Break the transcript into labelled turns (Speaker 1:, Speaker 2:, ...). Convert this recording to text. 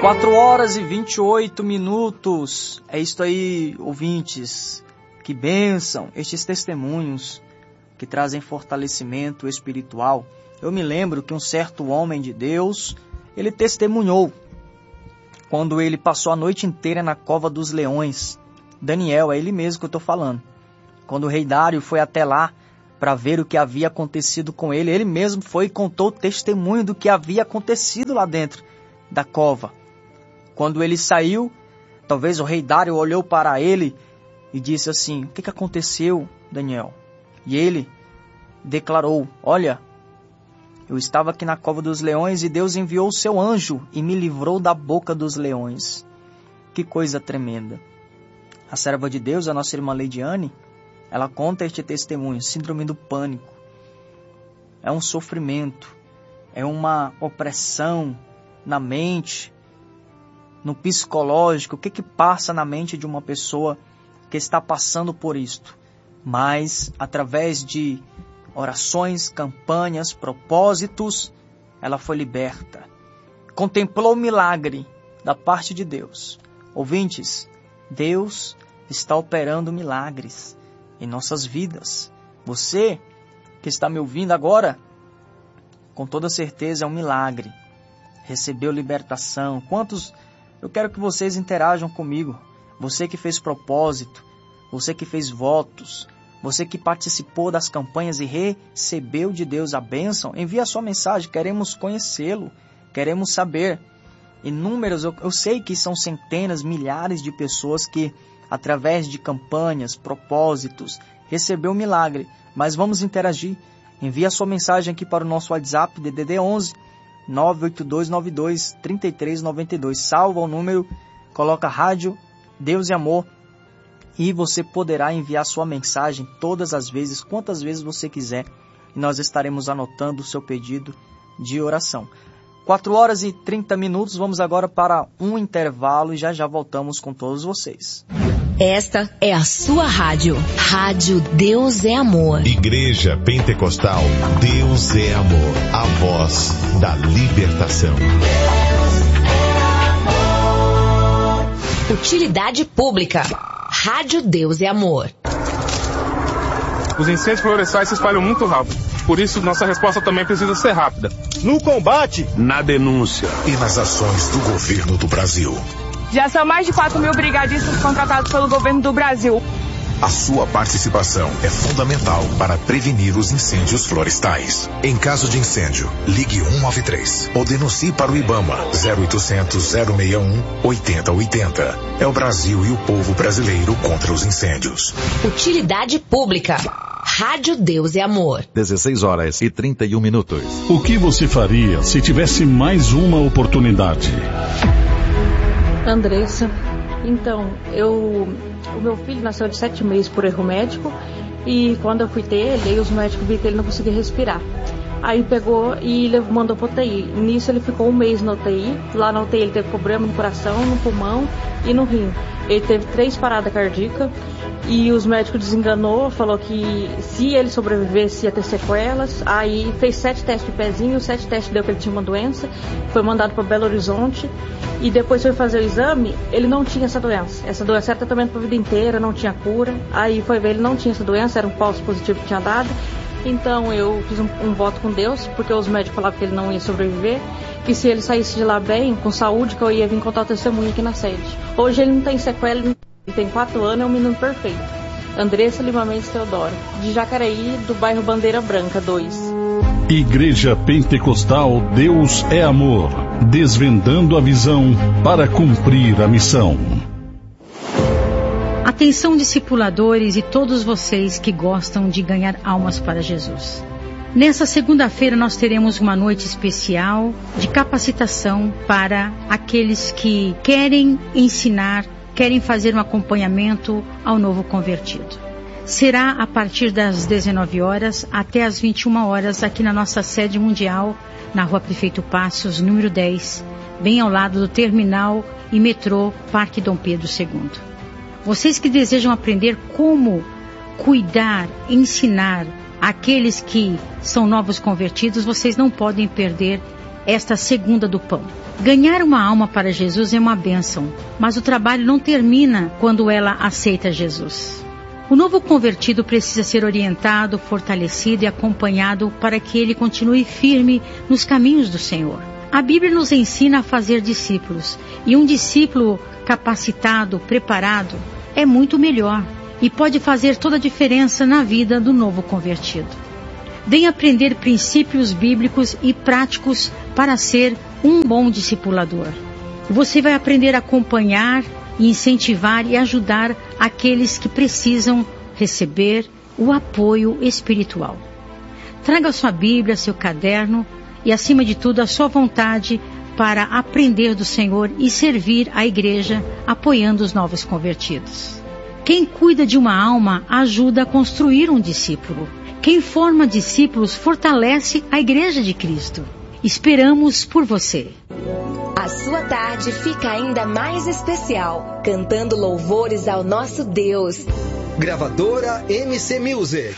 Speaker 1: 4h28. É isto aí, ouvintes. Que bênção, estes testemunhos que trazem fortalecimento espiritual. Eu me lembro que um certo homem de Deus, ele testemunhou quando ele passou a noite inteira na cova dos leões. Daniel, é ele mesmo que eu estou falando. Quando o rei Dário foi até lá para ver o que havia acontecido com ele, ele mesmo foi e contou o testemunho do que havia acontecido lá dentro da cova. Quando ele saiu, talvez o rei Dário olhou para ele e disse assim: o que aconteceu, Daniel? E ele declarou: olha, eu estava aqui na cova dos leões e Deus enviou o seu anjo e me livrou da boca dos leões. Que coisa tremenda. A serva de Deus, a nossa irmã Leidiane, ela conta este testemunho: síndrome do pânico. É um sofrimento, é uma opressão na mente, no psicológico. O que passa na mente de uma pessoa que está passando por isto? Mas, através de orações, campanhas, propósitos, ela foi liberta. Contemplou o milagre da parte de Deus. Ouvintes, Deus está operando milagres em nossas vidas. Você que está me ouvindo agora, com toda certeza é um milagre. Recebeu libertação. Quantos? Eu quero que vocês interajam comigo. Você que fez propósito, você que fez votos, você que participou das campanhas e recebeu de Deus a bênção, envie a sua mensagem, queremos conhecê-lo, queremos saber. Inúmeros, eu sei que são centenas, milhares de pessoas que, através de campanhas, propósitos, recebeu o milagre, mas vamos interagir. Envie a sua mensagem aqui para o nosso WhatsApp, DDD 11 98292 3392. Salva o número, coloca Rádio Deus e Amor e você poderá enviar sua mensagem todas as vezes, quantas vezes você quiser, e nós estaremos anotando o seu pedido de oração. 4h30, vamos agora para um intervalo e já voltamos com todos vocês.
Speaker 2: Esta é a sua rádio. Rádio Deus é Amor.
Speaker 3: Igreja Pentecostal Deus é Amor. A voz da libertação.
Speaker 2: Utilidade pública. Rádio Deus é Amor.
Speaker 4: Os incêndios florestais se espalham muito rápido. Por isso, nossa resposta também precisa ser rápida.
Speaker 5: No combate,
Speaker 6: na denúncia
Speaker 3: e nas ações do governo do Brasil.
Speaker 7: Já são mais de 4.000 brigadistas contratados pelo governo do Brasil.
Speaker 3: A sua participação é fundamental para prevenir os incêndios florestais. Em caso de incêndio, ligue 193 ou denuncie para o IBAMA 0800 061 8080. É o Brasil e o povo brasileiro contra os incêndios.
Speaker 2: Utilidade pública. Rádio Deus é Amor.
Speaker 3: 16h31.
Speaker 6: O que você faria se tivesse mais uma oportunidade?
Speaker 8: Andressa, então, o meu filho nasceu de 7 meses por erro médico e quando eu fui ter ele, os médicos viram que ele não conseguia respirar. Aí pegou e mandou para UTI. Nisso ele ficou 1 mês na UTI. Lá na UTI ele teve problema no coração, no pulmão e no rim. Ele teve 3 paradas cardíacas e os médicos desenganou, falou que se ele sobrevivesse ia ter sequelas. Aí fez 7 testes de pezinho, 7 testes deu que ele tinha uma doença, foi mandado para Belo Horizonte e depois foi fazer o exame, ele não tinha essa doença. Essa doença era tratamento para a vida inteira, não tinha cura. Aí foi ver, ele não tinha essa doença, era um falso positivo que tinha dado. Então eu fiz um voto com Deus, porque os médicos falavam que ele não ia sobreviver, que se ele saísse de lá bem, com saúde, que eu ia vir contar o testemunho aqui na sede. Hoje ele não tem sequela, ele tem 4 anos, é um menino perfeito. Andressa Lima Mendes Teodoro, de Jacareí, do bairro Bandeira Branca 2.
Speaker 6: Igreja Pentecostal Deus é Amor, desvendando a visão para cumprir a missão.
Speaker 9: Atenção, discipuladores e todos vocês que gostam de ganhar almas para Jesus. Nessa segunda-feira nós teremos uma noite especial de capacitação para aqueles que querem ensinar, querem fazer um acompanhamento ao novo convertido. Será a partir das 19 horas até as 21 horas aqui na nossa sede mundial, na Rua Prefeito Passos, número 10, bem ao lado do terminal e metrô Parque Dom Pedro II. Vocês que desejam aprender como cuidar, ensinar aqueles que são novos convertidos, vocês não podem perder esta segunda do pão. Ganhar uma alma para Jesus é uma bênção, mas o trabalho não termina quando ela aceita Jesus. O novo convertido precisa ser orientado, fortalecido e acompanhado para que ele continue firme nos caminhos do Senhor. A Bíblia nos ensina a fazer discípulos, e um discípulo capacitado, preparado, é muito melhor e pode fazer toda a diferença na vida do novo convertido. Venha aprender princípios bíblicos e práticos para ser um bom discipulador. Você vai aprender a acompanhar, incentivar e ajudar aqueles que precisam receber o apoio espiritual. Traga sua Bíblia, seu caderno e, acima de tudo, a sua vontade para aprender do Senhor e servir a igreja apoiando os novos convertidos. Quem cuida de uma alma ajuda a construir um discípulo. Quem forma discípulos fortalece a igreja de Cristo. Esperamos por você.
Speaker 2: A sua tarde fica ainda mais especial, cantando louvores ao nosso Deus.
Speaker 5: Gravadora MC Music.